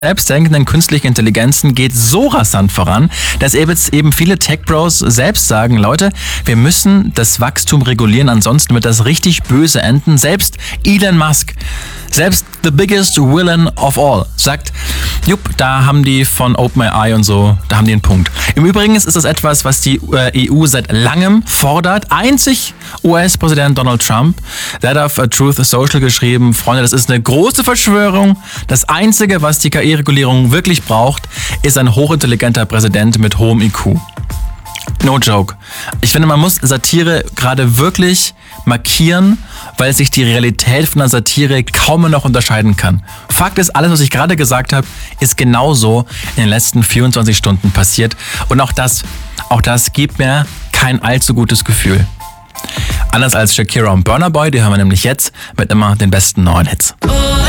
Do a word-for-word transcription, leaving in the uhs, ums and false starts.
selbstdenkenden künstlichen Intelligenzen geht so rasant voran, dass jetzt eben viele Tech-Bros selbst sagen, Leute, wir müssen das Wachstum regulieren, ansonsten wird das richtig böse enden. Selbst Elon Musk, selbst the biggest villain of all, sagt, jupp, da haben die von OpenAI und so, da haben die einen Punkt. Im Übrigen ist das etwas, was die E U seit langem fordert. Einzig U S-Präsident Donald Trump, der hat auf Truth Social geschrieben, Freunde, das ist eine große Verschwörung. Das Einzige, was die K I-Regulierung wirklich braucht, ist ein hochintelligenter Präsident mit hohem I Q. No joke. Ich finde, man muss Satire gerade wirklich markieren, weil sich die Realität von der Satire kaum noch unterscheiden kann. Fakt ist, alles, was ich gerade gesagt habe, ist genauso in den letzten vierundzwanzig Stunden passiert. Und auch das, auch das gibt mir kein allzu gutes Gefühl. Anders als Shakira und Burna Boy, die hören wir nämlich jetzt mit immer den besten neuen Hits.